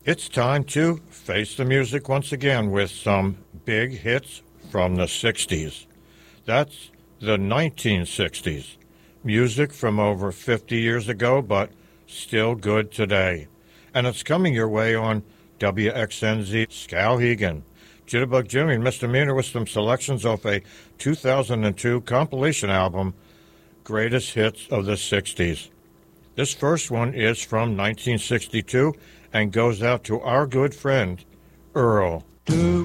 It's time to face the music once again with some big hits from the 60s. That's the 1960s. Music from over 50 years ago, but still good today. And it's coming your way on WXNZ. Skowhegan, Jitterbug Jimmy, and Misdemeanor with some selections off a 2002 compilation album, Greatest Hits of the 60s. This first one is from 1962 and goes out to our good friend, Earl. Do